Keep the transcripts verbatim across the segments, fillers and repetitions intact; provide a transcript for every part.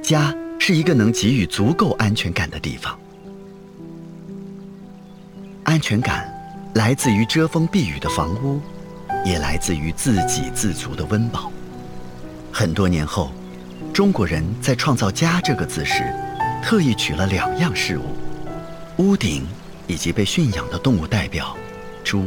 家是一个能给予足够安全感的地方。安全感来自于遮风避雨的房屋，也来自于自给自足的温饱。很多年后，中国人在创造家这个字时，特意取了两样事物：屋顶以及被驯养的动物代表猪。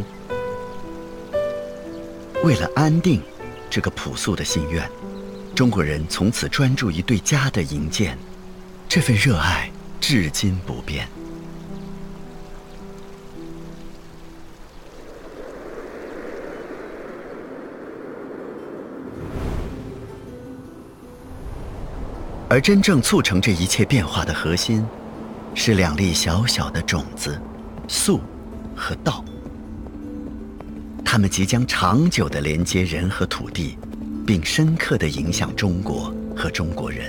为了安定这个朴素的心愿，中国人从此专注于对家的营建，这份热爱至今不变。而真正促成这一切变化的核心，是两粒小小的种子，粟和稻。它们即将长久地连接人和土地，并深刻地影响中国和中国人。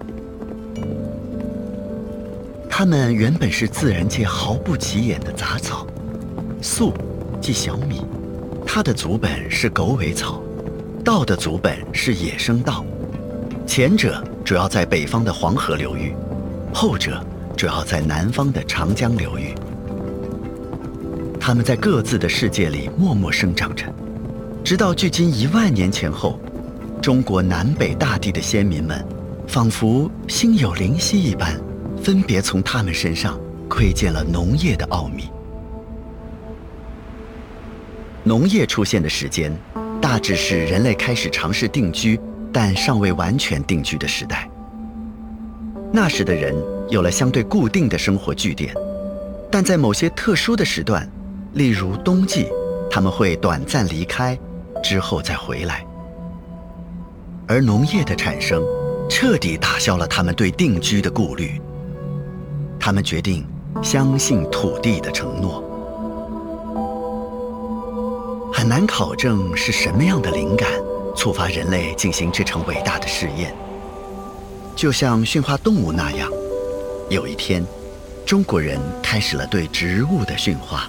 它们原本是自然界毫不起眼的杂草，粟即小米，它的祖本是狗尾草；稻的祖本是野生稻。前者主要在北方的黄河流域，后者主要在南方的长江流域。它们在各自的世界里默默生长着，直到距今一万年前后，中国南北大地的先民们仿佛心有灵犀一般，分别从他们身上窥见了农业的奥秘。农业出现的时间，大致是人类开始尝试定居，但尚未完全定居的时代。那时的人有了相对固定的生活据点，但在某些特殊的时段，例如冬季，他们会短暂离开，之后再回来。而农业的产生，彻底打消了他们对定居的顾虑。他们决定相信土地的承诺。很难考证是什么样的灵感触发人类进行这场伟大的试验。就像驯化动物那样，有一天，中国人开始了对植物的驯化。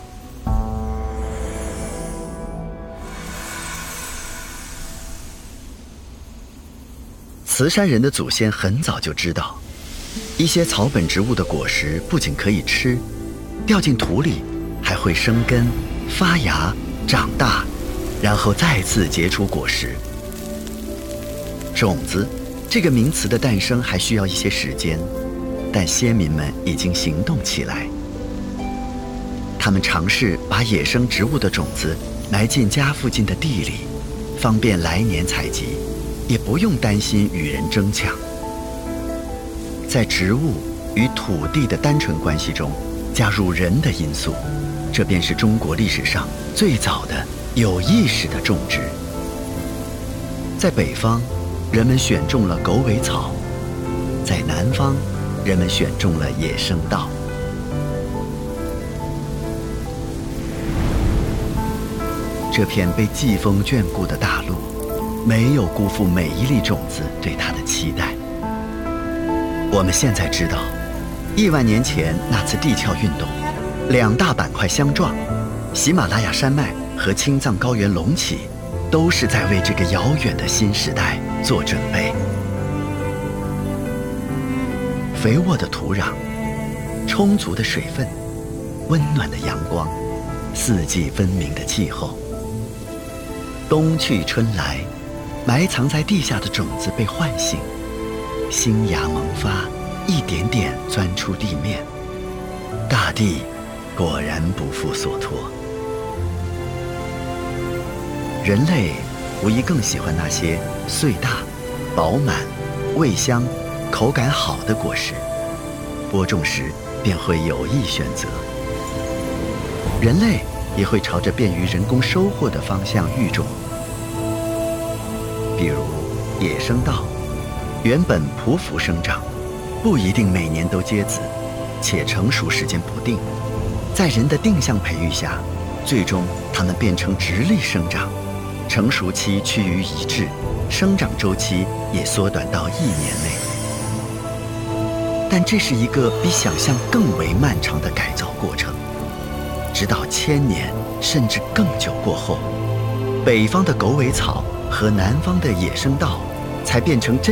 慈山人的祖先很早就知道，一些草本植物的果实不仅可以吃，掉进土里还会生根、发芽、长大，然后再次结出果实。种子这个名词的诞生还需要一些时间，但先民们已经行动起来。他们尝试把野生植物的种子埋进家附近的地里，方便来年采集，也不用担心与人争抢。在植物与土地的单纯关系中加入人的因素，这便是中国历史上最早的有意识的种植。在北方，人们选种了狗尾草；在南方，人们选种了野生稻。这片被季风眷顾的大陆，没有辜负每一粒种子对它的期待。我们现在知道，亿万年前那次地壳运动，两大板块相撞，喜马拉雅山脉和青藏高原隆起，都是在为这个遥远的新时代做准备。肥沃的土壤，充足的水分，温暖的阳光，四季分明的气候。冬去春来，埋藏在地下的种子被唤醒，新芽萌发，一点点钻出地面。大地果然不负所托。人类无疑更喜欢那些穗大、饱满、味香、口感好的果实，播种时便会有意选择。人类也会朝着便于人工收获的方向育种，比如野生稻，原本匍匐生长，不一定每年都结籽，且成熟时间不定。在人的定向培育下，最终它们变成直立生长，成熟期趋于一致，生长周期也缩短到一年内。但这是一个比想象更为漫长的改造过程，直到千年甚至更久过后，北方的狗尾草和南方的野生稻才变成真